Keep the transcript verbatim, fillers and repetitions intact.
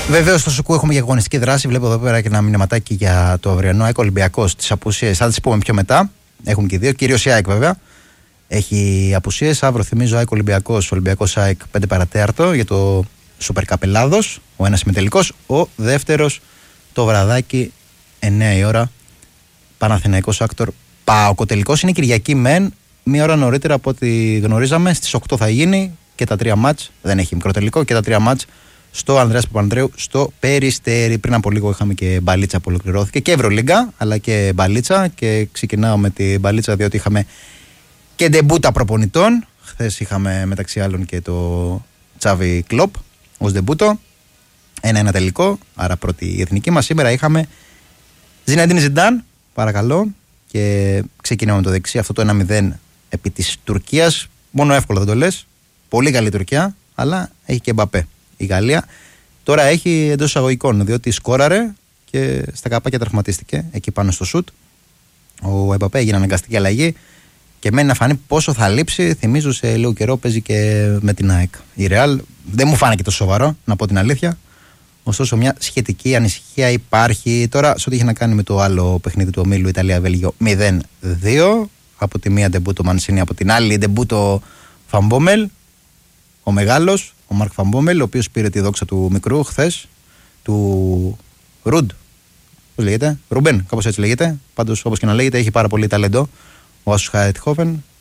Βεβαίως στο Σουκού έχουμε και αγωνιστική δράση. Βλέπω εδώ πέρα και ένα μηνυματάκι για το αυριανό ΑΕΚ Ολυμπιακός. Τις απουσίες θα τις πούμε πιο μετά. Έχουμε και δύο. Κυρίως η ΑΕΚ βέβαια. Έχει απουσίες. Αύριο θυμίζω ΑΕΚ Ολυμπιακός. Ολυμπιακός ΑΕΚ πέντε παρατέταρτο για το Σούπερ Καπ Ελλάδος. Ο ένας ημιτελικός. Ο δεύτερος το βραδάκι εννιά η ώρα. Παναθηναϊκός Άκτορ ΠΑΟΚ. Ο τελικός είναι Κυριακή μεν. Μία ώρα νωρίτερα από ό,τι γνωρίζαμε. Στις οκτώ θα γίνει και τα τρία μάτς. Δεν έχει μικρό τελικό και τα τρία μάτς στο Ανδρέας Παπανδρέου στο Περιστέρι. Πριν από λίγο είχαμε και μπαλίτσα που ολοκληρώθηκε και Ευρωλίγκα αλλά και μπαλίτσα. Και ξεκινάω με την μπαλίτσα διότι είχαμε και ντεμπούτα προπονητών. Χθες είχαμε μεταξύ άλλων και το Τσάβι Κλοπ ως ντεμπούτο. Ένα-ένα τελικό, άρα πρώτη η εθνική μας. Σήμερα είχαμε Ζιναντίν Ζιντάν, παρακαλώ. Και ξεκινάμε με το δεξί, αυτό το ένα μηδέν επί της Τουρκίας. Μόνο εύκολο δεν το λες. Πολύ καλή Τουρκία, αλλά έχει και Μπαπέ η Γαλλία. Τώρα έχει εντός εισαγωγικών, διότι σκόραρε και στα καπάκια τραυματίστηκε εκεί πάνω στο σουτ. Ο Εμπαπέ έγινε αναγκαστική αλλαγή και μένει να φανεί πόσο θα λείψει. Θυμίζω σε λίγο καιρό παίζει και με την ΑΕΚ. Η Ρεάλ δεν μου φάνηκε τόσο σοβαρό, να πω την αλήθεια. Ωστόσο, μια σχετική ανησυχία υπάρχει. Τώρα, σε ό,τι είχε να κάνει με το άλλο παιχνίδι του ομίλου Ιταλία-Βέλγιο μηδέν δύο. Από τη μία ντεμπούτο Μανσίνη, από την άλλη ντεμπούτο Φαμπόμελ. Ο μεγάλος, ο Μαρκ Φαμπόμελ, ο οποίος πήρε τη δόξα του μικρού χθες, του Ρουντ. Πώς λέγεται, Ρουμπέν, κάπως έτσι λέγεται. Πάντως, όπως και να λέγεται, έχει πάρα πολύ ταλέντο. Ο Άσος Χάιτχόφεν